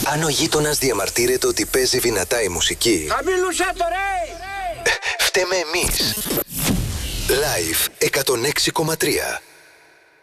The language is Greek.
Αν ο γείτονας διαμαρτύρεται ότι παίζει δυνατά η μουσική, χαμήλουσα το ρε! φταίμε εμείς. Live 106,3.